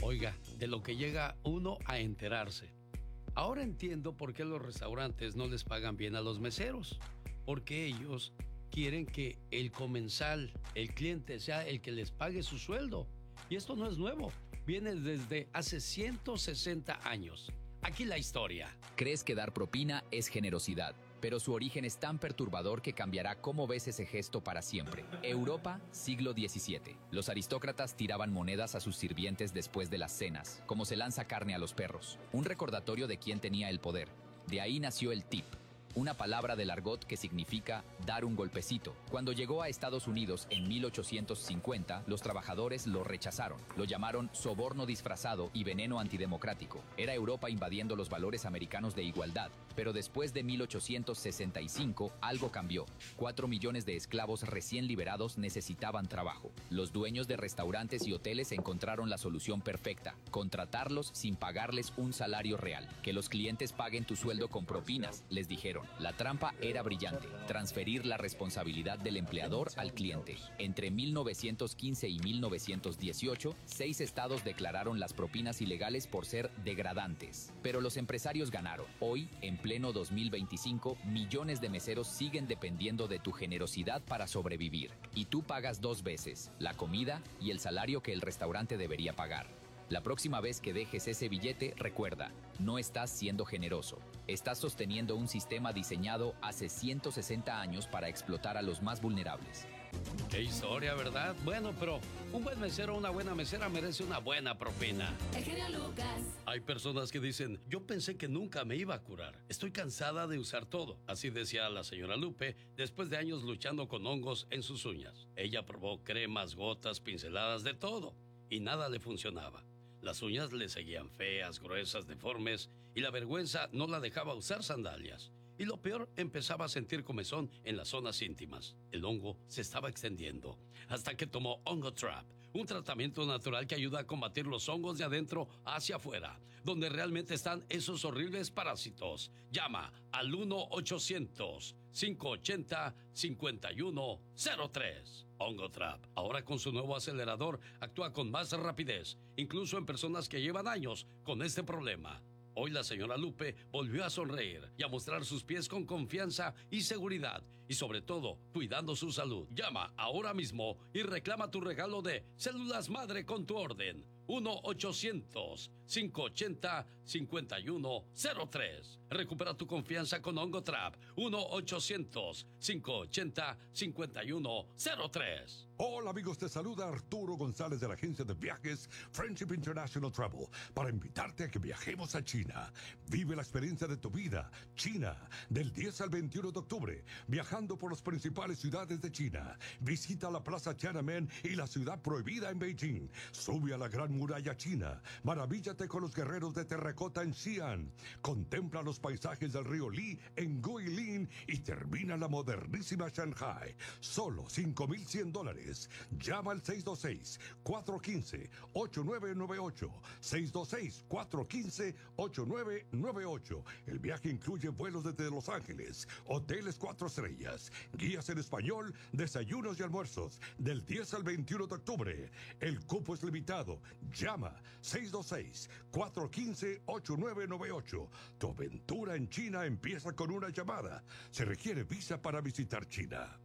Oiga, de lo que llega uno a enterarse. Ahora entiendo por qué los restaurantes no les pagan bien a los meseros. Porque ellos quieren que el comensal, el cliente, sea el que les pague su sueldo. Y esto no es nuevo. Viene desde hace 160 años. Aquí la historia. Crees que dar propina es generosidad, pero su origen es tan perturbador que cambiará cómo ves ese gesto para siempre. Europa, siglo XVII. Los aristócratas tiraban monedas a sus sirvientes después de las cenas, como se lanza carne a los perros. Un recordatorio de quién tenía el poder. De ahí nació el tip, una palabra del argot que significa dar un golpecito. Cuando llegó a Estados Unidos en 1850, los trabajadores lo rechazaron. Lo llamaron soborno disfrazado y veneno antidemocrático. Era Europa invadiendo los valores americanos de igualdad. Pero después de 1865, algo cambió. 4 millones de esclavos recién liberados necesitaban trabajo. Los dueños de restaurantes y hoteles encontraron la solución perfecta: contratarlos sin pagarles un salario real. Que los clientes paguen tu sueldo con propinas, les dijeron. La trampa era brillante: transferir la responsabilidad del empleador al cliente. Entre 1915 y 1918, 6 estados declararon las propinas ilegales por ser degradantes. Pero los empresarios ganaron. Hoy, en pleno 2025, millones de meseros siguen dependiendo de tu generosidad para sobrevivir. Y tú pagas 2 veces: la comida y el salario que el restaurante debería pagar. La próxima vez que dejes ese billete, recuerda, no estás siendo generoso. Estás sosteniendo un sistema diseñado hace 160 años para explotar a los más vulnerables. Qué historia, ¿verdad? Bueno, pero un buen mesero o una buena mesera merece una buena propina. El genio Lucas. Hay personas que dicen, yo pensé que nunca me iba a curar. Estoy cansada de usar todo. Así decía la señora Lupe después de años luchando con hongos en sus uñas. Ella probó cremas, gotas, pinceladas, de todo, y nada le funcionaba. Las uñas le seguían feas, gruesas, deformes, y la vergüenza no la dejaba usar sandalias. Y lo peor, empezaba a sentir comezón en las zonas íntimas. El hongo se estaba extendiendo, hasta que tomó Hongo Trap, un tratamiento natural que ayuda a combatir los hongos de adentro hacia afuera, donde realmente están esos horribles parásitos. Llama al 1-800-580-5103. Hongo Trap, ahora con su nuevo acelerador, actúa con más rapidez, incluso en personas que llevan años con este problema. Hoy la señora Lupe volvió a sonreír y a mostrar sus pies con confianza y seguridad, y sobre todo, cuidando su salud. Llama ahora mismo y reclama tu regalo de células madre con tu orden. 1-800-580-5103. Recupera tu confianza con Hongo Trap. 1-800-580-5103. Hola amigos, te saluda Arturo González de la agencia de viajes Friendship International Travel para invitarte a que viajemos a China. Vive la experiencia de tu vida. China, del 10 al 21 de octubre, viajando por las principales ciudades de China. Visita la Plaza Tiananmen y la Ciudad Prohibida en Beijing. Sube a la Gran Muralla China. Maravíllate con los guerreros de terracota en Xi'an. Contempla los paisajes del río Li en Guilin y termina la modernísima Shanghai. Solo $5,100. Llama al 626-415-8998. 626-415-8998. El viaje incluye vuelos desde Los Ángeles, hoteles 4 estrellas, guías en español, desayunos y almuerzos, del 10 al 21 de octubre. El cupo es limitado. Llama 626-415-8998. Tu aventura en China empieza con una llamada. Se requiere visa para visitar China.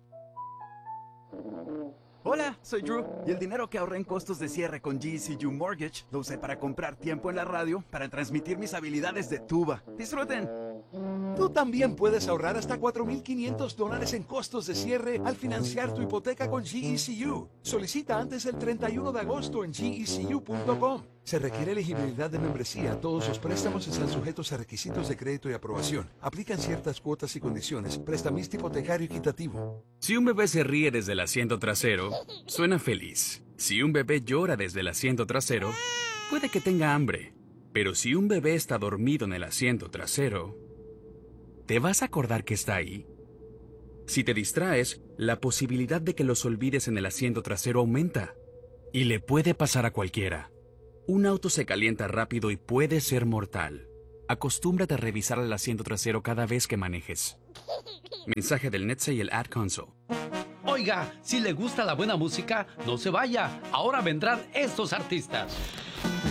Hola, soy Drew, y el dinero que ahorré en costos de cierre con GECU Mortgage lo usé para comprar tiempo en la radio para transmitir mis habilidades de tuba. ¡Disfruten! Tú también puedes ahorrar hasta $4,500 en costos de cierre al financiar tu hipoteca con GECU. Solicita antes del 31 de agosto en gecu.com. Se requiere elegibilidad de membresía. Todos los préstamos están sujetos a requisitos de crédito y aprobación. Aplican ciertas cuotas y condiciones. Prestamista hipotecario equitativo. Si un bebé se ríe desde el asiento trasero, suena feliz. Si un bebé llora desde el asiento trasero, puede que tenga hambre. Pero si un bebé está dormido en el asiento trasero, ¿te vas a acordar que está ahí? Si te distraes, la posibilidad de que los olvides en el asiento trasero aumenta. Y le puede pasar a cualquiera. Un auto se calienta rápido y puede ser mortal. Acostúmbrate a revisar el asiento trasero cada vez que manejes. Mensaje del NHTSA y el Ad Council. Oiga, si le gusta la buena música, no se vaya. Ahora vendrán estos artistas.